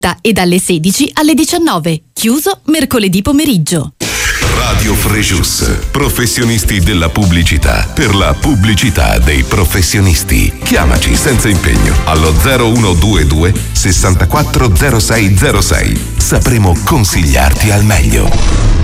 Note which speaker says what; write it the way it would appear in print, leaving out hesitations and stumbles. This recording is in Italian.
Speaker 1: e dalle 16 alle 19. Chiuso mercoledì pomeriggio.
Speaker 2: Radio Frejus, professionisti della pubblicità, per la pubblicità dei professionisti. Chiamaci senza impegno allo 0122 640606. Sapremo consigliarti al meglio.